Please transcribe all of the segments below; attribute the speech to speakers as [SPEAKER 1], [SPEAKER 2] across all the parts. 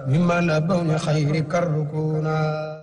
[SPEAKER 1] ممن أبون خيرك الركونا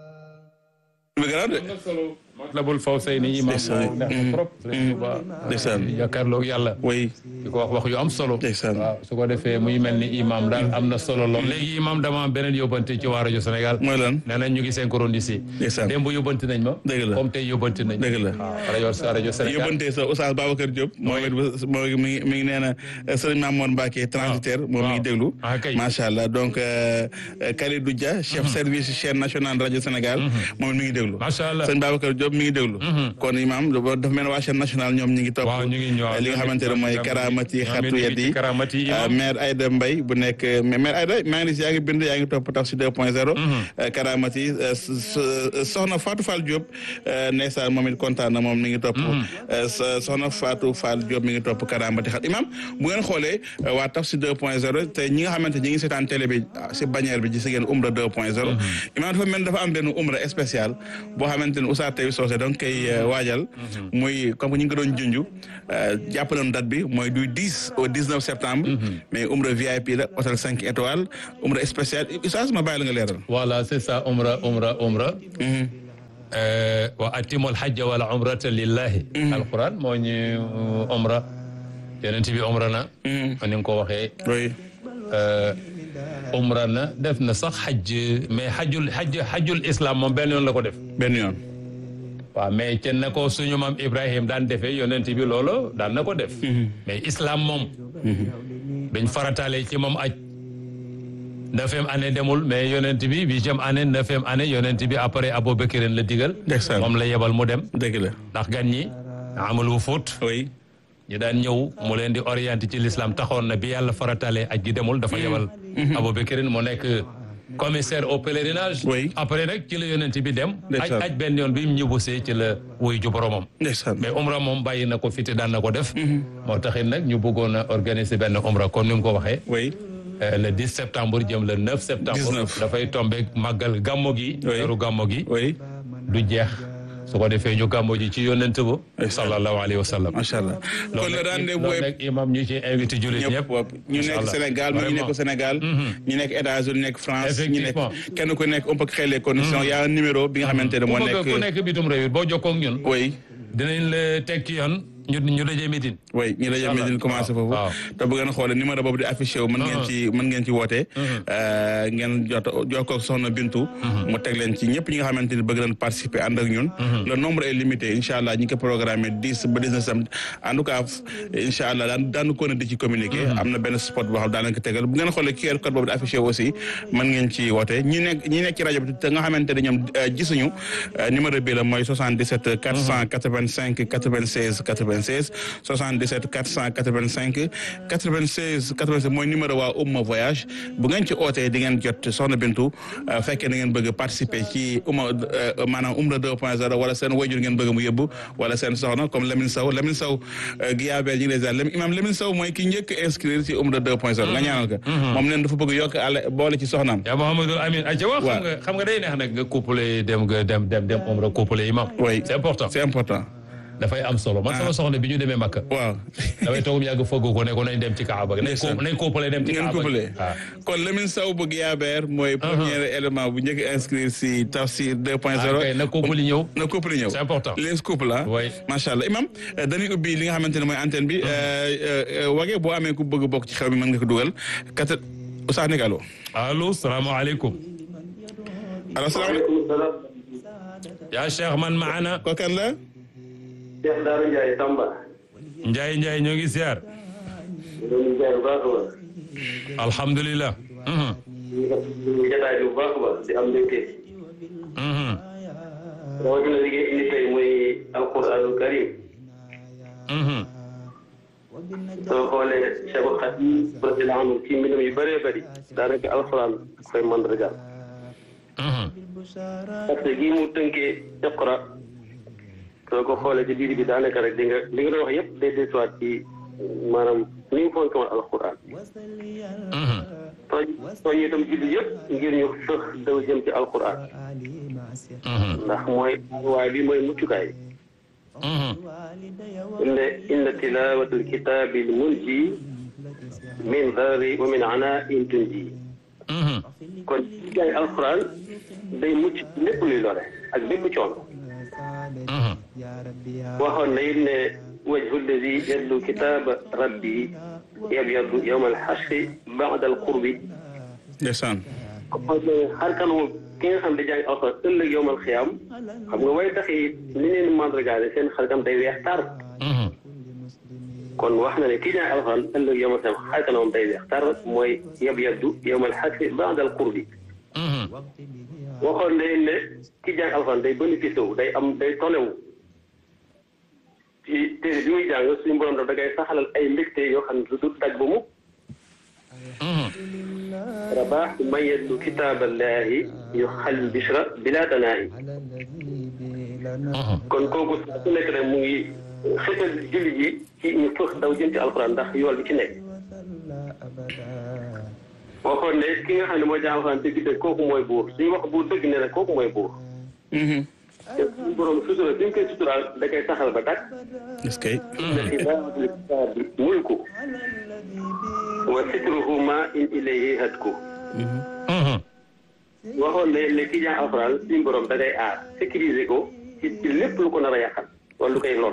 [SPEAKER 2] Matlabul Fawzayni imam neex na trop Sëriñ Tuuba jàkkaarloog yàlla
[SPEAKER 3] oui
[SPEAKER 2] di ko wax yu am solo
[SPEAKER 3] ndeysaan
[SPEAKER 2] waaw su ko defee muy mel ni imam daal am na solo lool léegi imam dama am beneen yóbbante ci waa rajo Sénégal
[SPEAKER 3] mooy lan
[SPEAKER 2] nee nañ ñu ngi synchronisé
[SPEAKER 3] ndeysaan
[SPEAKER 2] démb yóbbante nañ ma
[SPEAKER 3] dëgg la
[SPEAKER 2] comme tey yóbbante nañ
[SPEAKER 3] dëgg la
[SPEAKER 2] waaw rajo Sénégal
[SPEAKER 3] yóbbante sa Oustaz Babacar Diop moom mi ngi nee na Sëriñ Mamour Mbacké transitaire moom mi ngi déglu macha allah donc Khalidou Dia chef service chaîne nationale rajo Sénégal moom mi ngi déglu
[SPEAKER 2] macha allah
[SPEAKER 3] Sëriñ Babacar Diop mi ngi déglu kon imam dafa mel ne waa chaîne nationale ñoom ñi ngi topp li nga xamante ne mooy karamati xatu yeddi maire Aïda Mbaye bu nekk maire Aïda maa ngi yaa ngi bind yaa ngi topp Tafsir 2.0 karamati soxna Fatou Fall Diop ndeysaan moom it kontaan na moom mi ngi topp soxna Fatou Fall Diop mi ngi topp karamati xat imam bu ngeen xoolee waa Tafsir 2.0 te ñi nga xamante ñi ngi seetaan télé bi si bannière bi gis ngeen umra 2.0 imam dafa mel dafa am benn umra spécial boo xamante ne Oustaz Taïb Socé donc koy waajal muy comme que ñu ngi ko doon junj jàpp nañu date bi mooy du 10 au 19 septembre mais umra VIP la hôtel 5 étoiles umra spécial Oustaz ma bàyyi la nga leeral
[SPEAKER 2] voilà c'est ça umra wa atimul hajja wala umrata lillahi alquran moo ñu umra yonent bi umra na ni nga ko waxee umra na def na sax xajj mais xajjul islam moom benn yoon la ko def
[SPEAKER 3] benn yoon
[SPEAKER 2] waaw mais ca na ko suñu maam Ibrahim daan defee yonent bi loolu daan na ko def mais islam moom dañ farataale ci moom aj 9e année demul mais yonent bi 8e année 9e année yonent bi après Aboubacar la digal moom la yebal mu dem
[SPEAKER 3] dëgg la ndax
[SPEAKER 2] gan ñi amul wu fóot
[SPEAKER 3] oui
[SPEAKER 2] ñu daan ñëw mu leen di orienté ci l'islam taxoon na bi yàlla farataale aj gi demul dafa yebal Aboubacar mu nekk commissaire au pèlerinage après nag ci la yonent bi dem aj benn yoon bi mu ñibbusee ci la wuy ju boromam mais umra moom bàyyi na ko fi te daan na ko def moo taxit nag ñu bëggoon a organiser benn umra comme ni nga ko waxee le 10 septembre jëm le 9 septembre dafay tomber màggal gàmmo gi weeru gàmmo gi du jeex su ko defee ñu gàmmo ji ci yonent bu sallallahu alayhi wa sallam
[SPEAKER 3] macha allah kon le rendez-vous
[SPEAKER 2] loolu nag imam ñu ci invité jullit ñëpp
[SPEAKER 3] ñu nekk Sénégal ñu nekk Sénégal ñu nekk États-Unis nekk France ñu nekk kenn ku nekk on peut créer les conditions y a un numéro bi nga xamante ne moo nekk
[SPEAKER 2] ku nekk bitum réew boo jokkoo ak ñun dinañ la teg ci yoon ñu dajee Médine
[SPEAKER 3] ñu dajee Médine commencé foofu te bu ngeen xoolee numéro boobu di affiché wu mën ngeen ci woote ngeen jokkoo soxna Bintu mu teg leen ci ñëpp ñi nga xamante ni bëgg nañ participer ànd ak ñun le nombre est limité incha allah ñi ngi ko programmé 10 ba 19 sam en tout cas incha allah daanu ko di ci communiqué am na benn spot boo xam daan lañ ko tegal bu ngeen xoolee QR code boobu di affiché wu aussi mën ngeen ci woote ñi nekk ci rajo bi te nga xamante ne ñoom gisuñu numéro bi la mooy 77 485 96 96 77 485 96 mooy numéro waa Umma Voyage bu ngeen ci ootee di ngeen jot soxna Bintu fekkee da ngeen bëgg participer ci maanaam umra 2.0 wala seen wayjur ngeen bëgg mu yóbbu wala seen soxna comme Lamine Sow Guiabel ñu ngi lay imam Lamine Sow mooy ki njëkk inscrire ci umra 2.0 nga ñaanal ko moom neen dafa bëgg yokk boole ci soxnaam
[SPEAKER 2] yaa Mouhamadou Amine aca wax xam nga day neex nag nga couplé dem umra couplé imam c'est important dafay am solo man sama soxna bi ñu demee Makka dafay toogum yàgg fogg ko ne ko nañ dem ci Kaaba nañ couplé dem ci Kaaba
[SPEAKER 3] kon Lamine Sow bu Guiabert mooy premier élément bu njëkk inscrire si Tafsir 2.0
[SPEAKER 2] na couple ñëw c'est important
[SPEAKER 3] les couples macha allah imam dañuy ubbi li nga xamante ne mooy antenne bi wage boo amee ku bëgg bokk ci xew mi mën nga ko dugal Oustaz nekk allo salaamaaleykum
[SPEAKER 2] yaa Cheikh man maana
[SPEAKER 3] ko kan la
[SPEAKER 4] Cheikh Daaru Ndiaye Tamba.
[SPEAKER 2] Ndiaye ñoo ngi ziar.
[SPEAKER 4] ñoo ngi baax a baax.
[SPEAKER 2] alhamdulilah.
[SPEAKER 4] ñu ngi jotaay bu baax a baax di am mbégte. rawatina li ngeen indi tey muy alquranul karim. soo xoolee Cheikh Khadim radiyallahu anhu ci mbindam yu bëree bëri daanaka alquran koy mandargaal. parce que gii mu tënkee iqra soo ko xoolee ci biir bi daanaka rek li nga doon wax yëpp day desuwaat ci maanaam ni mu fonk woon alquran. soo ñu itam julli yëpp ngir ñu fëx daw jëm ci alquran. ndax mooy waaye bi mooy muccukaay. inna tilawatul kitaabil munji min darri wa min ana'in tunji. kon jàng alxuraan day mucc lépp luy lore ak bépp coono. waxoon na it ne wajhu lladi yatlu kitaaba rabbi yabyaddu yawma alxashri ba'da alqurbi.
[SPEAKER 3] ndeysaan.
[SPEAKER 4] kon xar kanamu ki nga xam ne jàng alxuraan ëllëg yawmal xiyaam xam nga way tax yi li leen mandargaale seen xar kanam day weex tar. kon wax na ne ki jàng alxuraan ëllëg yawmal xiyaam xar kanamam day weex tar mooy yabyaddu yawmal xashri ba'da alqurbi. waxoon nañ ne ki jàng alxuraan day bénéficié wu day tonewu ci téere bi muy jàng suñu borom daf da ngay saxalal ay mbégte yoo xam ne du daj ba mukk. rabaax man yatlu kitaaballahi yuxallil bishra bila tanaahi. kon kooku su nekk rek mu ngi xëtal jullit yi ci ñu fëx daw jëm ci alxuraan ndax yool bi ci nekk. waxoon ne ki nga xam ne mooy jàng alxuraan dëgg-dëgg kooku mooy buur suñu wax buur dëgg ne rek kooku mooy buur. te suñu borom sutura bi ñu koy suturaal da koy saxal ba tàkk.
[SPEAKER 3] est-ce que.
[SPEAKER 4] mulku wa sitruhu ma in ilayhi hatku. waxoon ne ne ki jàng alxuraan suñu borom da ngay aar sécuriser ko ci lépp lu ko nar a yàqal wala lu koy lor.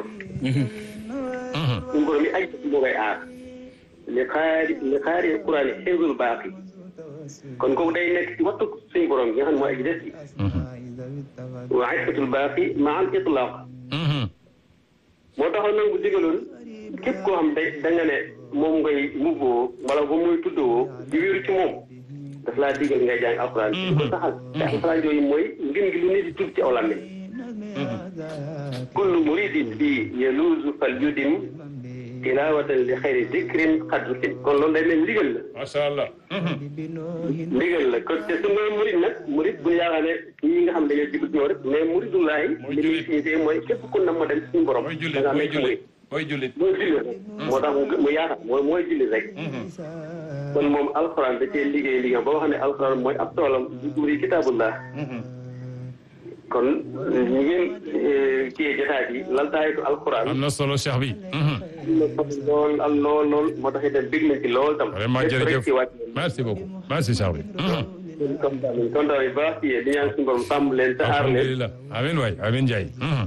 [SPEAKER 4] suñu borom yi ay moo koy aar. li xaari Quraan yi xeezul baaqi. kon kooku day nekk ci wattu suñu borom yi nga xam ne mooy aji des bi. wa ifatul baaqi ma al itlaq. moo taxoon nag bu digaloon képp koo xam da nga ne moom ngay mubboo wala ba muy tuddoo di wéeru ci moom daf laa digal ngay jàng alxuraan di ko saxal te alxuraan yooyu mooy ngën gi lu nit di tudd ci aw làmmiñ. kullu muridin bi yaluuzu fal yudim tilaawatan li xayri dikrin xadru fin kon loolu day mel ndigal la.
[SPEAKER 2] macha allah.
[SPEAKER 4] ndigal la kon te su ma murid nag murid bu yaakaar ne ñi nga xam dañoo jublu ñoo rek mais muridullahi li muy signifié mooy képp ku na ma dem suñu borom.
[SPEAKER 2] mooy jullit
[SPEAKER 4] da nga amee ci murid.
[SPEAKER 2] mooy jullit.
[SPEAKER 4] mooy jullit rek. moo tax mu yaakaar mooy jullit rek. kon moom alxuraan da cee liggéey boo xam ne alxuraan mooy ab toolam muri kitaabullah. kon ñu ngeen kii jotaay bi laltaayitu alxuraan.
[SPEAKER 2] am na solo cheikh bi.
[SPEAKER 4] lool moo tax itam bég nañ ci lool tam.
[SPEAKER 2] vraiment jërëjëf merci beaucoup merci cheikh bi.
[SPEAKER 4] kontaan yu baax ci yéen di ñaan suñu borom sàmm leen te aar leen.
[SPEAKER 2] alhamdulilah amiin waay amiin Ndiaye.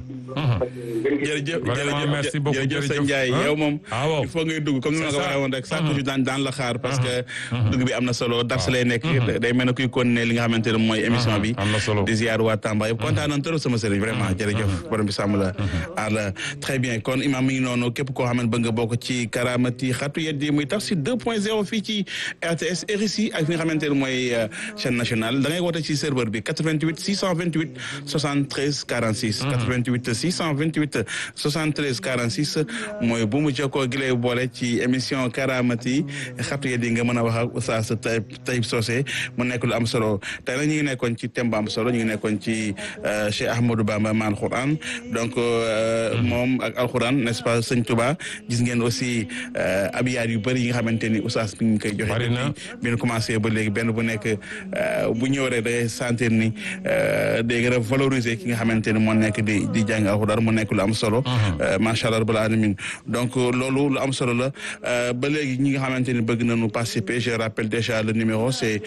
[SPEAKER 3] jërëjëf
[SPEAKER 2] vraiment merci beaucoup
[SPEAKER 3] jërëjëf sëñ Ndiaye yow moom il faut ngay dugg comme ni ma ko waxee woon rek chaque jour daan la xaar parce que dugg bi am na solo dars lay nekk day mel ne kuy continuer li nga xamante ne mooy émission bi
[SPEAKER 2] am na solo
[SPEAKER 3] di ziar waa Tamba yëpp kontaan nañ trop sama sëriñ vraiment jërëjëf borom bi sàmm la aar la très bien kon imam mi ngi noonu képp koo xamante bëgg nga bokk ci Karamati Xatu Yeddi muy Tafsir 2.0 fii ci RTS RSI ak fi nga xamante ne mooy chaîne nationale da ngay woote ci serveur bi 88 628 73 46 88 628 73 46 mooy bu mu jokkoo gi lay boole ci émission Karamati Xatu Yeddi nga mën a wax ak Oustaz Taib Socé mu nekk lu am solo tey nag ñu ngi nekkoon ci thème bu am solo ñu ngi nekkoon ci Cheikh Ahmadou Bamba ma alquran donc moom ak alquran n'est-ce pas sëñ Touba gis ngeen aussi abiyaat yu bëri yi nga xamante ni Oustaz mi ngi koy joxe bi ñu commencé ba léegi benn bu nekk bu ñëw rek day sentir ni day gën a valoriser ki nga xamante ni moo nekk di jàng alquran mu nekk lu am solo macha allah rabbil alamin donc loolu lu am solo la ba léegi ñi nga xamante ni bëgg nañu participer je rappelle déjà le numéro c'est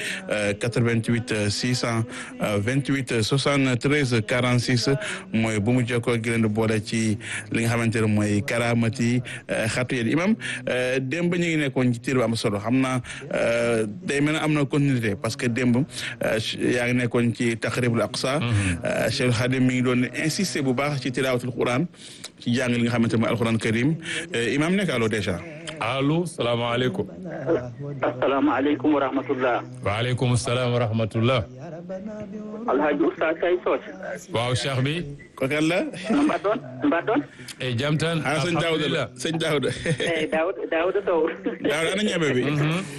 [SPEAKER 3] 88 628 73 46 mooy bu mu jokkoo gi leen di boole ci li nga xamante ne mooy Karamati Xatu Yeddi imam démb ñu ngi nekkoon ci tiir bu am solo xam naa day mel ne am na continuité parce que démb yaa ngi nekkoon ci Taqribul Aqsa Cheikh Khadim mi ngi doon insister bu baax ci tilaawatul Quran ci jàng li nga xamante ne mooy alquran karim imam nekk allo déjà
[SPEAKER 2] allo salaamaaleykum.
[SPEAKER 5] asalaamaaleykum wa rahmatullah.
[SPEAKER 2] waaleykum salaam wa rahmatullah.
[SPEAKER 5] Alhaji Oustaz Taib Socé.
[SPEAKER 2] waaw cheikh bi.
[SPEAKER 3] ko kan la.
[SPEAKER 5] Mbaɗɗon.
[SPEAKER 2] e jam tan.
[SPEAKER 3] sëñ Daouda la sëñ Daouda.
[SPEAKER 5] Daouda Sow.
[SPEAKER 3] Daouda ana ñebe bi.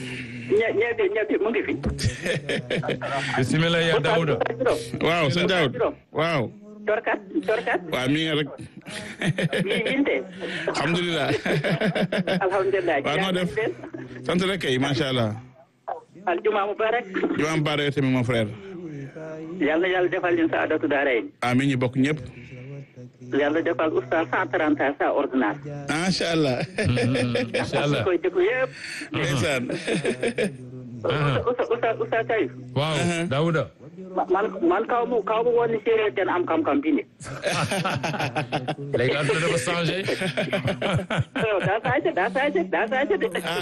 [SPEAKER 5] ñebe mu ngi fi.
[SPEAKER 2] bisimilah ya Daouda.
[SPEAKER 3] waaw sëñ Daouda waaw.
[SPEAKER 5] Torkat.
[SPEAKER 3] waaw mi ngi rek.
[SPEAKER 5] yinte.
[SPEAKER 3] alhamdulilah.
[SPEAKER 5] alhamdulilah.
[SPEAKER 3] waaw noo def sant rek kay macha allah.
[SPEAKER 5] aljuma mubarak.
[SPEAKER 3] juma mubarak tamit mon frère.
[SPEAKER 5] yàlla defal leen saadatu daarayn.
[SPEAKER 3] amiin ñu bokk ñëpp.
[SPEAKER 5] yàlla defal oustaz 130 ans sa ordonnance.
[SPEAKER 3] macha allah.
[SPEAKER 2] macha allah
[SPEAKER 5] koy déglu yëpp.
[SPEAKER 3] ndeysaan.
[SPEAKER 5] Oustaz Taïb.
[SPEAKER 2] waaw Daouda.
[SPEAKER 5] man kaw mu woon ni séeréer den am xam-xam bi ne.
[SPEAKER 2] léegi àdduna dafa changé.
[SPEAKER 5] daa saay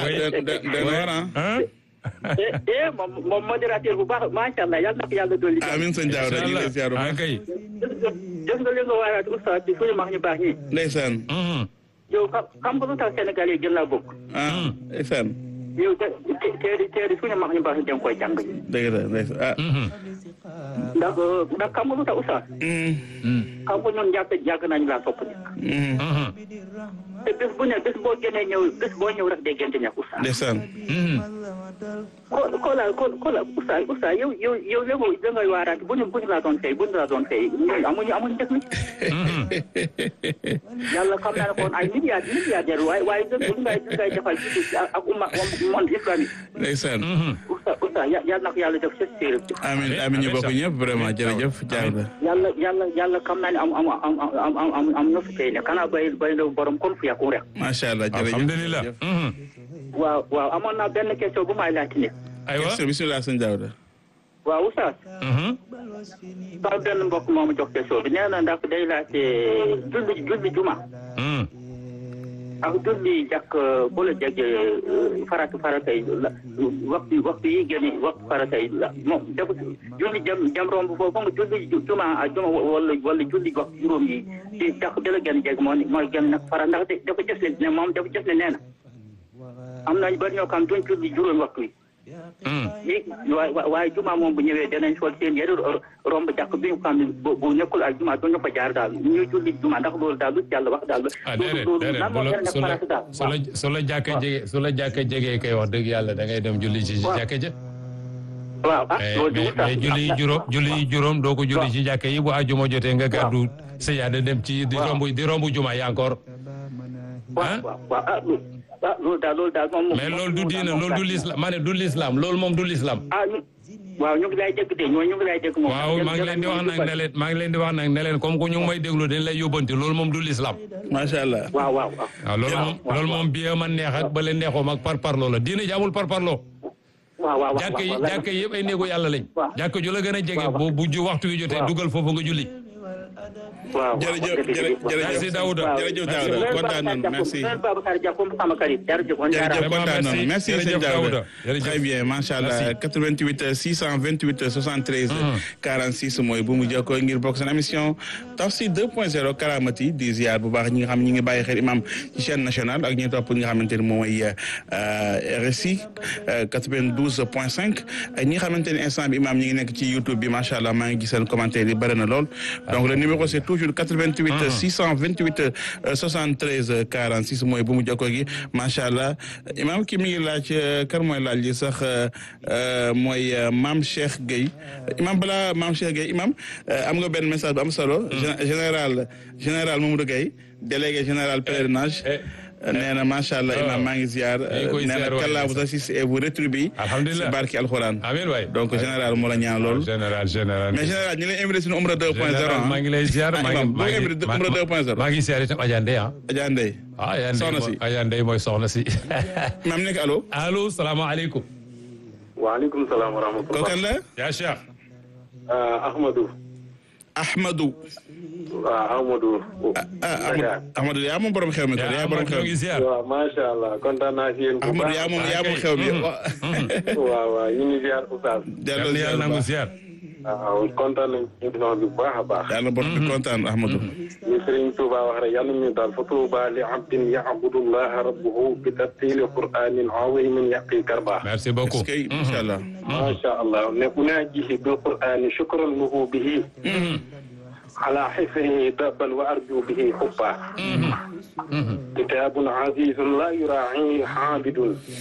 [SPEAKER 5] de moom modérateur bu baax macha allah yàlla na ko yàlla dolli.
[SPEAKER 3] amiin sëñ Daouda ñu ngi lay ziar bu baax.
[SPEAKER 5] def nga li nga waaraat Oustaz bi suñu mag ñu baax ñi.
[SPEAKER 3] ndeysaan.
[SPEAKER 5] yow xam nga lu tax Sénégal yi gën laa bokk.
[SPEAKER 3] ndeysaan.
[SPEAKER 5] yow teeri suñu mag ñu baax ñu dem koy jàng.
[SPEAKER 3] dëgg la ndeysaan.
[SPEAKER 5] ndax xam nga lu tax Oustaz. xam nga ñun yàgg nañu laa sopp nekk. te bés boo génnee bés boo ñëw rek day gën di nekk Oustaz.
[SPEAKER 3] ndeysaan.
[SPEAKER 5] ko la Oustaz yow da ngay waaraat bu ñu laa doon fay amuñu njëkk mi. yàlla xam naa ne kon ay milliardaire waaye bu ngay defal ci ak monde islamique.
[SPEAKER 3] ndeysaan.
[SPEAKER 5] Oustaz yàlla na ko yàlla def ci séeréer.
[SPEAKER 3] amiin ñu bokk ñëpp vraiment jërëjëf Daouda.
[SPEAKER 5] yàlla xam naa ne am na fi tey ne kanaa bay na borom kon fu yàqu rek.
[SPEAKER 3] macha allah jërëjëf
[SPEAKER 2] alhamdulilah.
[SPEAKER 5] waaw amoon naa benn question bu may laajte ne.
[SPEAKER 2] aywa
[SPEAKER 3] bisimilah sëñ Daouda.
[SPEAKER 5] waaw Oustaz. sama benn mbokk moomu jox question bi nee na ndax day laajte julli juma. ak julli jàkk bu la jegee farata yi la waxtu yi génn waxtu farata yi la moom dafa julli jam romb foofu nga julli juma wala julli waxtu juróom yi di jàkk da la gën jeg mooy gën nag fara ndax dafa jëf ne moom dafa jëf ne nee na am nañu bari ñoo xam duñ julli juróom waxtu yi waaye juma moom bu ñëwee danañ sol seen yére romb jàkk bi ñu xam ne bu nekkul ak juma duñu fa jaar daal ñuy julli juma ndax loolu daal lu yàlla wax daal
[SPEAKER 2] su la jàkkee jegee kay wax dëgg yàlla da ngay dem julli ci jàkke ja
[SPEAKER 5] waaw
[SPEAKER 2] mais julli juróom doo ko julli ci jàkke yi bu àjjuma jotee nga gàddu sa yaada dem ci di romb juma yi encore
[SPEAKER 5] loolu daal moom.
[SPEAKER 2] mais loolu du diina loolu du l'islam ma ne du l'islam loolu moom du l'islam.
[SPEAKER 5] waaw ñu ngi lay dégg de ñu ngi lay dégg moom.
[SPEAKER 2] waaw maa ngi leen di wax nag ne leen comme que ñu ngi may déglu dañ lay yóbbante loolu moom du l'islam.
[SPEAKER 3] macha allah.
[SPEAKER 5] waaw
[SPEAKER 2] loolu moom bi man neex ak ba leen neexoom ak parparloo la diina ji amul parparloo.
[SPEAKER 5] waaw
[SPEAKER 2] jàkk yi yëpp ay néegu yàlla lañ. jàkk ju la gën a jege bu waxtu wi jotee dugal foofu nga julli.
[SPEAKER 5] waaw
[SPEAKER 3] jërëjëf
[SPEAKER 2] merci Daouda
[SPEAKER 3] jërëjëf Daouda kontaan nañu merci. jërëjëf kontaan nañu merci sëñ Daouda très bien macha allah 88 628 73 46 mooy bu mu jokkoo ngir bokk seen émission Tafsir 2.0 Karamati di ziar bu baax ñi nga xam ñi ngi bàyyi xel imam ci chaîne nationale ak ñi topp ñi nga xamante ni moom mooy RSI 92.5 ak ñi nga xamante ni instant bi imam ñi ngi nekk ci YouTube bi macha allah maa ngi gis seen commentaire yi bëri na lool donc le numéro c'est toujours 88 628 73 46 mooy bu mu jokkoo gi macha allah imam ki mi ngi laaj kan mooy laaj li sax mooy Mame Cheikh Gueye imam balaa Mame Cheikh Gueye imam am nga benn message bu am solo général Mamadou Gueye délégué général pèlerinage nee na macha allah imam maa ngi ziar nee na kàllaa vous assiste et vous rétribue si barki alxuraan
[SPEAKER 2] amiin waay
[SPEAKER 3] donc général moo la ñaan lool
[SPEAKER 2] général
[SPEAKER 3] mais général ñu lay invité suñu Umra 2.0
[SPEAKER 2] maa ngi lay ziar
[SPEAKER 3] Umra 2.0
[SPEAKER 2] maa ngi ziar itam Adja Ndeye
[SPEAKER 3] Adja Ndeye soxna si
[SPEAKER 2] Adja Ndeye mooy soxna si
[SPEAKER 3] maam nekk allo
[SPEAKER 2] salaamaaleykum
[SPEAKER 4] waaleykum salaam wa rahmatulah
[SPEAKER 3] kooku kan la
[SPEAKER 2] yaa Cheikh
[SPEAKER 3] Ahmadou
[SPEAKER 4] waaw
[SPEAKER 3] Ahmadou yaa moom borom xew mi kon yaa borom xew mi
[SPEAKER 4] waaw macha allah kontaan naa si yéen.
[SPEAKER 3] Ahmadou yaa moom xew mi
[SPEAKER 4] waaw ñu ngi ziar oustaz.
[SPEAKER 2] yàlla nangu ziar.
[SPEAKER 4] waaw kontaan nañu ci émission bi bu baax a baax.
[SPEAKER 3] yàlla borom bi kontaan Ahmadou.
[SPEAKER 4] li Serigne Touba wax rek yàlla ñu daal fa Touba li abdin ya'budullaha rabbuhu bi tartili qur'anin azimin yaqi karba.
[SPEAKER 2] merci beaucoup
[SPEAKER 3] incha allah.
[SPEAKER 4] macha allah ne unaajihi bil qur'ani shukran lahu bihi على حفظه دابا وأرجو به حبا كتاب عزيز لا يراعيه عابد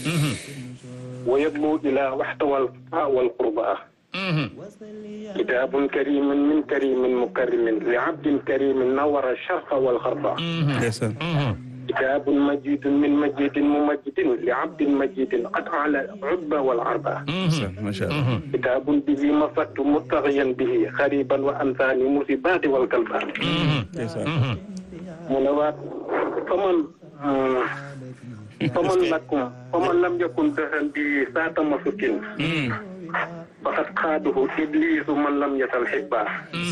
[SPEAKER 4] ويدلو إلى واحتوى الوفاء والقربى كتاب كريم من كريم مكرم لعبد كريم نور الشرق والغرب كتاب مجيد من مجيد ممجد لعبد مجيد قد على العبة والعربة
[SPEAKER 3] ما شاء الله
[SPEAKER 4] كتاب به مصدت مطغيا به خريبا وأمثال مصيبات والكلبان منوات فمن faman lam yakun dahan bi saata masukin faqad xaaduhu iblisu man lam yatal xibba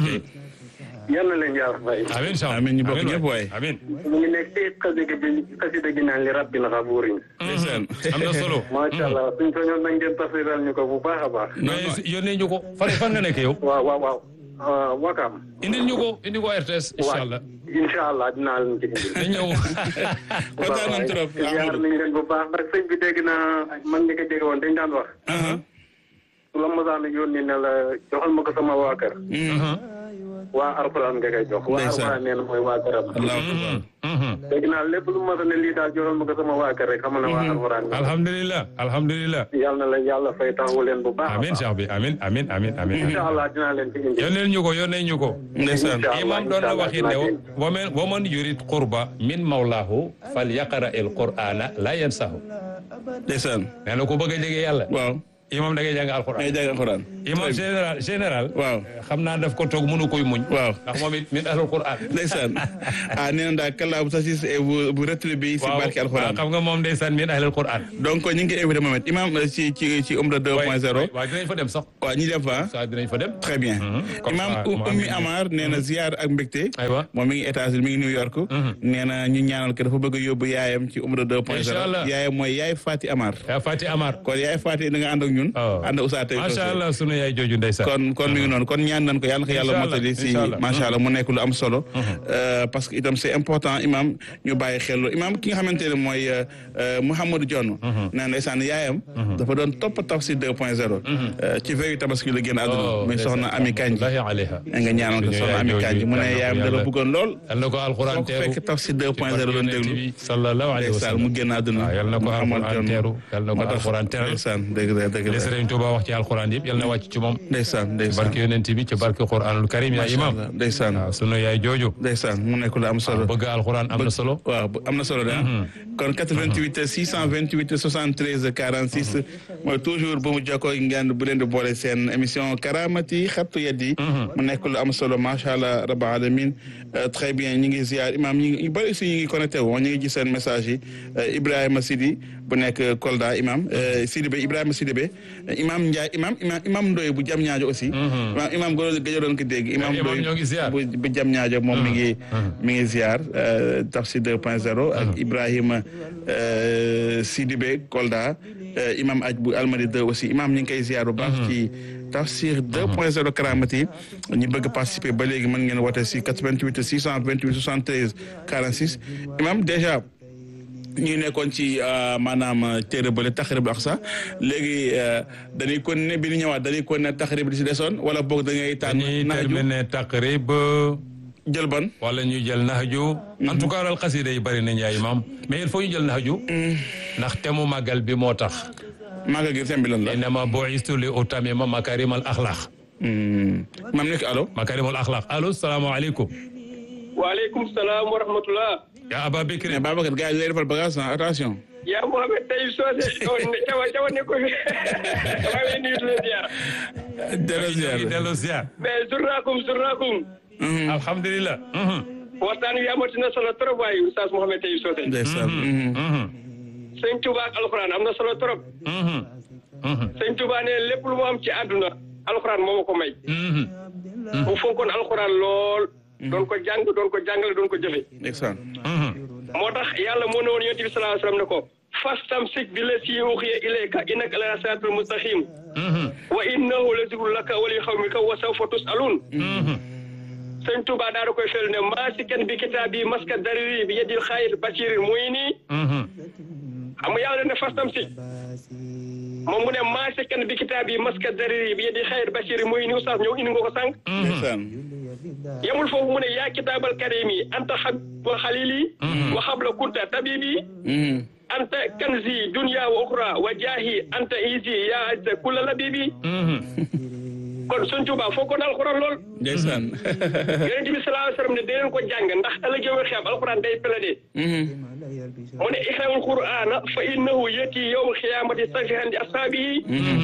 [SPEAKER 4] yal na leen yàlla fay.
[SPEAKER 2] amiin sax
[SPEAKER 3] amiin ñu bokk ñëpp waay.
[SPEAKER 2] amiin.
[SPEAKER 4] mu ngi nekk ci xasida gi naan li rabbil xabuurin.
[SPEAKER 2] am na solo.
[SPEAKER 4] macha allah suñ soñoon nañ ngeen tafsiral ñu ko bu baax a baax.
[SPEAKER 2] mais yónnee ñu ko fan nga nekk yow.
[SPEAKER 4] waaw. Wakaam.
[SPEAKER 2] indi ko RTS incha allah.
[SPEAKER 4] incha allah dinaa leen ci indi.
[SPEAKER 2] dañ ñëw.
[SPEAKER 3] kontaan nañ trop.
[SPEAKER 4] yaar nañ leen bu baax ndax sëñ bi dégg naa man ñi ko jege woon dañ daan wax. su la mosaan yónni ne la joxal ma ko sama waa kër. waa Alxuraan nga koy jox. waa Alxuraan nee na mooy waa këram. dégg naa lépp lu ma ne lii daal joxal ma ko sama waa kër rek xam na waa Alxuraan.
[SPEAKER 2] alhamdulilah.
[SPEAKER 4] yal na la yàlla fay taxawu leen bu baax.
[SPEAKER 2] amiin sax bi amiin.
[SPEAKER 4] incha allah dinaa leen ci indi.
[SPEAKER 2] yónnee ñu ko. ndeysaan imam doon na waxit ne wa man yurid qurba min mawlaahu fal yaqra al qur'ana la yansahu.
[SPEAKER 3] ndeysaan.
[SPEAKER 2] nee na ku bëgg a jege yàlla.
[SPEAKER 3] waaw.
[SPEAKER 2] imam da ngay jàng alxuraan. imam général.
[SPEAKER 3] waaw
[SPEAKER 2] xam naa daf ko toog mënu koy muñ.
[SPEAKER 3] waaw
[SPEAKER 2] ndax moom it min ahlul qur'an.
[SPEAKER 3] ndeysaan nee na daal kàllaa bu sasis et bu rétribué si barke alxuraan.
[SPEAKER 2] xam nga moom ndeysaan min ahlul qur'an.
[SPEAKER 3] donc ñu ngi invité moom it imam ci Umra 2.0.
[SPEAKER 2] waaw dinañ fa dem sax.
[SPEAKER 3] waaw ñu dem fa.
[SPEAKER 2] dinañ fa dem.
[SPEAKER 3] très bien. imam Ummi Amar nee na ziar ak mbégte.
[SPEAKER 2] aywa
[SPEAKER 3] moom mi ngi États-Unis mi ngi New York. nee na ñu ñaanal ko dafa bëgg a yóbbu yaayam ci Umra 2.0.
[SPEAKER 2] incha allah
[SPEAKER 3] yaayam mooy yaay Fati Amar. kon yaay Fati da nga ànd ak ñun. ànd Oustaz tey
[SPEAKER 2] macha allah sunu yaay jooju ndeysaan.
[SPEAKER 3] kon mi ngi noonu kon ñaan nañ ko yàlla na ko yàlla motali si macha allah mu nekk lu am solo. parce que itam c'est important imam ñu bàyyi xel imam ki nga xamante ne mooy Mouhamadou Dione. nee na ndeysaan yaayam. dafa doon topp Tafsir 2.0. ci veille tabaski la génn àdduna. muy soxna Ami Kanji. nga ñaanal ko soxna Ami Kanji mu ne yaayam da la bëggoon lool.
[SPEAKER 2] yal na ko alxuraan teeru
[SPEAKER 3] fekk Tafsir 2.0 doon déglu.
[SPEAKER 2] sallallahu alayhi wa sallam
[SPEAKER 3] mu génn àdduna.
[SPEAKER 2] yal na ko alxuraan teeru yal na ko alxuraan teeru.
[SPEAKER 3] dëgg la
[SPEAKER 2] Sëriñ Tuuba wax ci alxuraan yëpp yal na wàcc ci moom.
[SPEAKER 3] ndeysaan
[SPEAKER 2] ci barke yonent bi ci barke Qur'anul Karim yaa imam.
[SPEAKER 3] ndeysaan
[SPEAKER 2] waaw sunu yaay jooju.
[SPEAKER 3] ndeysaan mu nekk lu am solo.
[SPEAKER 2] bëgg alxuraan am na solo.
[SPEAKER 3] waaw am na solo de kon 88 628 73 46 mooy toujours bu mu jokkoo ngeen bu leen di boole seen émission Karamati Xattu Yaddi. mu nekk lu am solo macha allah rabbil alamin très bien ñu ngi ziar imam ñu bëri aussi ñu ngi connecté woon ñu ngi gis seen message yi Ibrahima Sidi bu nekk Kolda imam Sidibé Ibrahima Sidibé imam Ndiaye imam Ndoye bu jam ñaajo aussi. imam gëj doon ko dégg. imam Ndoye bu jam ñaajo moom mi ngi ziar Tafsir 2.0 ak Ibrahima Sidibé Kolda imam aj bu Almadi 2 aussi imam ñu ngi koy ziar bu baax ci Tafsir 2.0 Karamati ñu bëgg participer ba léegi mën ngeen woote si 88 628 73 46 imam déjà ñu nekkoon ci maanaam téere bële taxrib ak sax léegi dañuy kon ne bi ñu ñëwaat dañuy kon ne taxrib di si desoon wala boog da ngay tànn
[SPEAKER 2] dañuy terminer taxrib
[SPEAKER 3] jël ban
[SPEAKER 2] wala ñu jël naxju en tout cas daal xasida yi bëri nañ yaay imam mais il faut ñu jël naxju ndax temu màggal bi moo tax
[SPEAKER 3] màggal gi thème bi lan la
[SPEAKER 2] innama bu'istu li utammima makarimal axlaq
[SPEAKER 3] mam nekk allo
[SPEAKER 2] makarimal axlaq allo salaamaaleykum
[SPEAKER 4] waaleykum salaam wa rahmatullah
[SPEAKER 2] yaa Aba Bekri
[SPEAKER 3] Babacar gars yi lay defal bagage attention
[SPEAKER 4] yaa Mohamed Taïb Socé cawa ne ko fi maa ngi nuyu di leen ziar
[SPEAKER 2] delloo ziar
[SPEAKER 4] mais surnakum
[SPEAKER 2] alhamdulilah
[SPEAKER 4] waxtaan wi amati na solo trop waaye Oustaz Mohamed Taïb Socé
[SPEAKER 3] ndeysaan
[SPEAKER 4] sëñ Touba ak alxuraan am na solo trop sëñ Touba ne lépp lu mu am ci àdduna alxuraan moo ma ko may mu fonkoon alxuraan lool doon ko jàng doon ko jàngale doon ko jëfe
[SPEAKER 3] ndeysaan
[SPEAKER 4] moo tax yàlla moo ne woon yonent bi sallallahu alayhi wa sallam ne ko fastamsik billazii uuhiya ilayka innaka alaa siraatil mustaqiim wa innahu la zikrun laka wa li qawmika wa sawfa tus'aluun sëñ Touba daa da koy fel ne maasikan bi kitaabi maska dariri bi yadil xayr basirin muy nii xam nga yàlla ne fastamsik moom mu ne maasikan bi kitaabi maska dariri bi yadil xayr basirin muy nii oustaz ñëw indi nga ko sànq yamul foofu mu ne yaa kitaabal karimi anta wa xalili wa xabla kunta tabibi anta kanzi dunya wa ukhra wa jaahi anta izi yaa azza kulla labibi kon Sëñ Tuubaa foo ko alxuraan lool
[SPEAKER 3] ndeysaan
[SPEAKER 4] Yonent bi sallallahu alayhi wa sallam ne dee leen ko jàng ndax ëllëg yow xiyaam alxuraan day plaidé mu ne iqra'ul qur'aana fa innahu yati yawma xiyaamati safihan li ashaabihi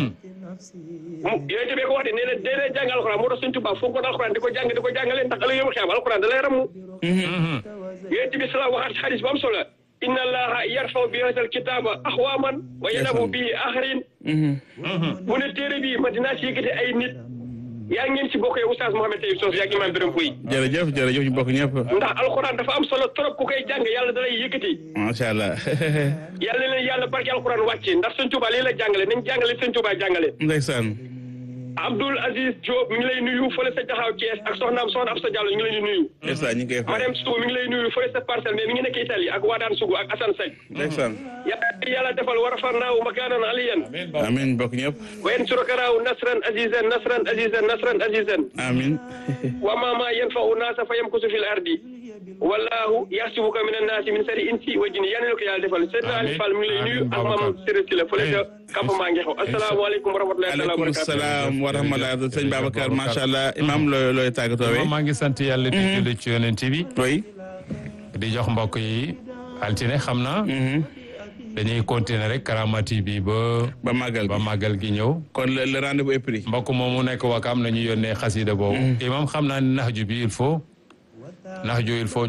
[SPEAKER 4] Yonent bi ko wax de nee na dee leen jàng alxuraan moo tax Sëñ Tuubaa foo ko alxuraan di ko jàng di ko jàngale ndax ëllëg yow xiyaam alxuraan da lay ramu Yonent bi sallallahu waxaat xadis bu am solo
[SPEAKER 6] inna allaha yarfaw bi hadal kitaba aqwaman wa yadabu bi akharin mu ne téere bi ma dinaa ci yëkkati ay nit yaa ngeen ci bokkee Oustaz Mouhamed Taïb Socé yaa ngi Imam Birame Pouye
[SPEAKER 3] jërëjëf ñu bokk ñëpp
[SPEAKER 6] ndax alxuraan dafa am solo trop ku koy jàng yàlla da lay yëkkati
[SPEAKER 3] macha allah
[SPEAKER 6] yàlla leen yàlla barke alxuraan wàcce ndax Sëñ Tuubaa lii la jàngale nañ jàngale Sëñ Tuubaa jàngale
[SPEAKER 3] ndeysaan
[SPEAKER 6] Abdoul Aziz Diop mi ngi lay nuyu fële sa jaxaaw Thiès ak soxna Absa Diallo ñu ngi leen di nuyu
[SPEAKER 3] ndeysaan ñu ngi koy fay
[SPEAKER 6] Mariam Sow mi ngi lay nuyu fële sa parcelle mais mi ngi nekk Italie ak Wadane Sougou ak Assane Seck
[SPEAKER 3] ndeysaan
[SPEAKER 6] yàlla defal wa rafarnaahu makaanan aliyan
[SPEAKER 3] amiin bokk ñëpp
[SPEAKER 6] wa yansurukanaahu nasran azizan
[SPEAKER 3] amiin
[SPEAKER 6] wa ma yanfa'u naasa fa yamkusu fil ardi wallahu yahsibuka minan naasi min sharri insi wa jinni yal na ko yàlla defal Seydina Ali Fall mi ngi lay nuyu ak Mame Séré Sylla fële ca campement Ngexo asalaamaaleykum wa rahmatullahi wa
[SPEAKER 3] aleykum salaam wa rahmatulah sëñ Babacar macha allah imam looy tàggatoo
[SPEAKER 2] maa ngi sant yàlla di julli ci yonent bi
[SPEAKER 3] oui
[SPEAKER 2] di jox mbokk yi altine xam naa dañuy continuer rek Karamati bi ba màggal gi ñëw
[SPEAKER 3] kon le rendez-vous est pris
[SPEAKER 2] mbokk moomu nekk Wakam nañu yónnee xasida boobu imam xam naa ne nax ju bi il faut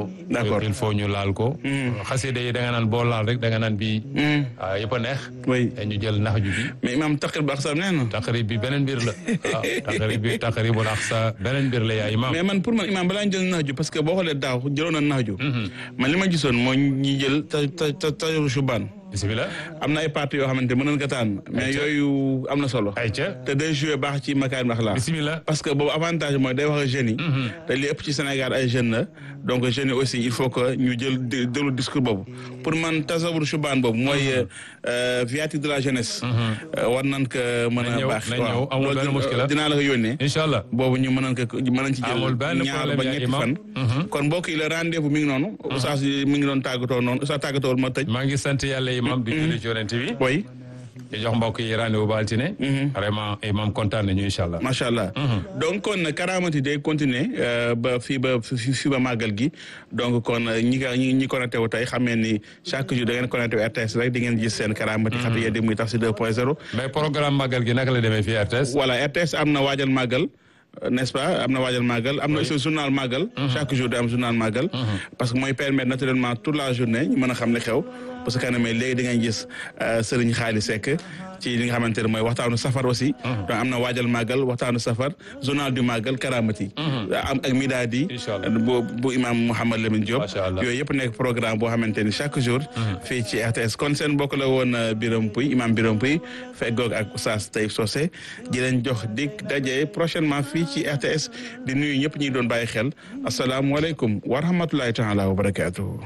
[SPEAKER 2] ñu laal ko xasida yi da nga naan boo laal rek da nga naan bi yëpp a neex ñu jël nax ju bi
[SPEAKER 3] mais imam taqrib bu aqsa nee na
[SPEAKER 2] taqrib bi beneen mbir la waaw taqribul aqsa beneen mbir la yaa imam
[SPEAKER 3] mais man pour man imam balaa ñu jël nax ju parce que boo xoolee daaw jëloon na nax ju man li ma gisoon moo ñi jël tajaru shubaan
[SPEAKER 2] bismillah
[SPEAKER 3] am na ay parties yoo xamante mën nañ ko tànn mais yooyu am na solo te day joué baax ci makaarim axlaaq
[SPEAKER 2] bismillah
[SPEAKER 3] parce que boobu avantage mooy day wax ak jeunes yi te li ëpp ci Sénégal ay jeunes la donc jeunes yi aussi il faut que ñu jël déglu discours boobu pour man tasawur shubaan boobu mooy viatique de la jeunesse war nañ ko mën a baax
[SPEAKER 2] waaw amul benn muskila
[SPEAKER 3] dinaa la ko yónnee
[SPEAKER 2] inchallah
[SPEAKER 3] boobu ñu mën nañ ci jël ñaar ba ñetti fan kon mbokk yi le rendez-vous mi ngi noonu oustaz mi ngi doon tàggatoo noonu oustaz tàggatoowul ma tëj
[SPEAKER 2] maa ngi sant yàlla imam di julli ci yonent bi
[SPEAKER 3] oui
[SPEAKER 2] di jox mbokk yi rendez-vous ba altine vraiment imam kontaan nañu inchallah
[SPEAKER 3] macha allah donc kon Karamati day continuer ba fii ba màggal gi donc kon ñi connecté wu tey xam ngeen ni chaque jour da ngeen connecté wu RTS rek di ngeen gis seen Karamati xatu yeddi muy tax si 2.0
[SPEAKER 2] mais programme màggal gi naka la demee fii RTS
[SPEAKER 3] voilà RTS am na waajal màggal n'est-ce pas am na waajal màggal am na aussi journal màggal chaque jour day am journal màggal parce que mooy permettre naturellement toute la journée ñu mën a xam li xew parce que kanamee léegi di ngay gis Serigne Xaali Seck ci li nga xamante ne mooy waxtaanu safar aussi donc am na waajal màggal waxtaanu safar journal du màggal Karamati am ak Midadi bu imam Mouhamed Lamine Diop yooyu yëpp nekk programme boo xamante ni chaque jour fii ci RTS kon seen bokk la woon Birame Pouye imam Birame Pouye feggoog ak Oustaz Taïb Socé di leen jox dig daje prochainement fii ci RTS di nuyu ñëpp ñi doon bàyyi xel asalaamualeykum wa rahmatullahi taala wa barakatuhu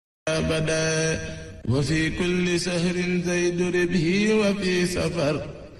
[SPEAKER 7] وفي كل سهر زيد ربه وفي سفر